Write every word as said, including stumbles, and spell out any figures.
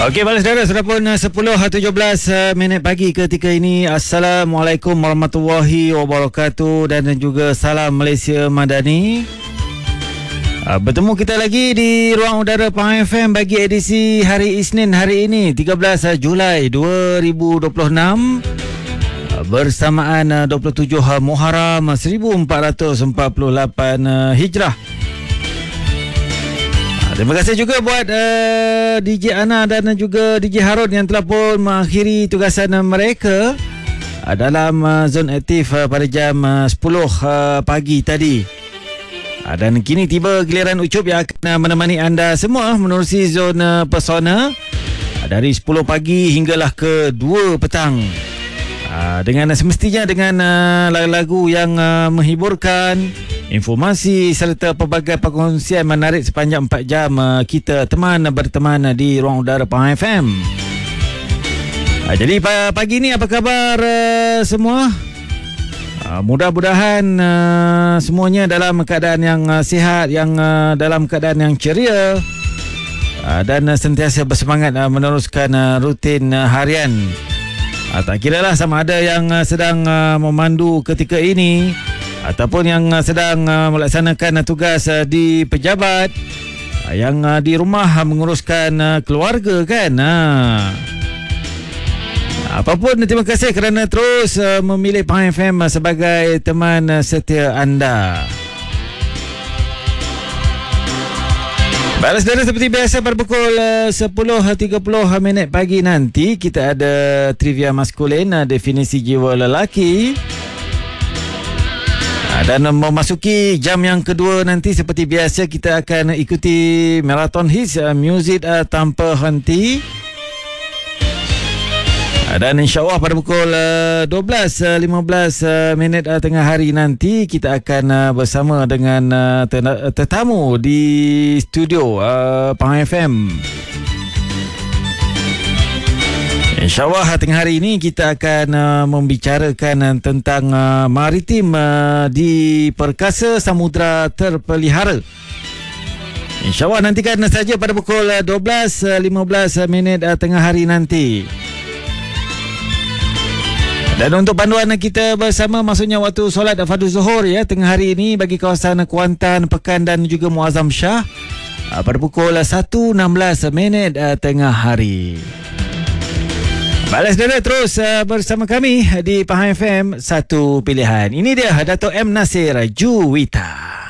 Okey, balas saudara, sudah pun sepuluh tujuh belas minit pagi ketika ini. Assalamualaikum warahmatullahi wabarakatuh dan juga salam Malaysia Madani. Bertemu kita lagi di ruang udara Pahang F M bagi edisi hari Isnin hari ini tiga belas Julai dua ribu dua puluh enam bersamaan dua puluh tujuh Muharram seribu empat ratus empat puluh lapan Hijrah. Terima kasih juga buat uh, D J Ana dan juga D J Harun yang telah pun mengakhiri tugasan mereka uh, dalam uh, zon aktif uh, pada jam uh, sepuluh uh, pagi tadi. Uh, dan kini tiba giliran Ucup yang akan uh, menemani anda semua menerusi zon uh, pesona uh, dari sepuluh pagi hinggalah ke dua petang. Uh, dengan uh, semestinya dengan uh, lagu-lagu yang uh, menghiburkan, informasi serta pelbagai perkongsian menarik sepanjang empat jam uh, kita teman berteman di ruang udara Pahang F M. Uh, jadi pagi ni apa khabar uh, semua? Uh, mudah-mudahan uh, semuanya dalam keadaan yang uh, sihat, yang uh, dalam keadaan yang ceria uh, dan uh, sentiasa bersemangat uh, meneruskan uh, rutin uh, harian. Uh, tak kira lah sama ada yang uh, sedang uh, memandu ketika ini ataupun yang uh, sedang uh, melaksanakan uh, tugas uh, di pejabat, uh, yang uh, di rumah uh, menguruskan uh, keluarga kan. Uh. Apapun, terima kasih kerana terus uh, memilih Pahang F M uh, sebagai teman uh, setia anda. Baiklah saudara, seperti biasa pada pukul uh, sepuluh tiga puluh minit pagi nanti kita ada trivia maskulin, uh, definisi jiwa lelaki. Dan memasuki jam yang kedua nanti seperti biasa kita akan ikuti marathon hits uh, muzik uh, tanpa henti. Dan insyaAllah pada pukul uh, dua belas lima belas uh, minit uh, tengah hari nanti kita akan uh, bersama dengan uh, tetamu di studio uh, Pahang F M. InsyaAllah tengah hari ini kita akan uh, membicarakan uh, tentang uh, maritim uh, di perkasa samudra terpelihara. InsyaAllah nantikan saja pada pukul uh, dua belas lima belas minit uh, tengah hari nanti. Dan untuk panduan kita bersama, maksudnya waktu solat fardu zuhur ya tengah hari ini bagi kawasan Kuantan, Pekan dan juga Muazzam Shah uh, pada pukul satu enam belas minit uh, tengah hari. Balas saudara, terus uh, bersama kami di Pahang F M, satu pilihan. Ini dia Dato' M. Nasir Juwita.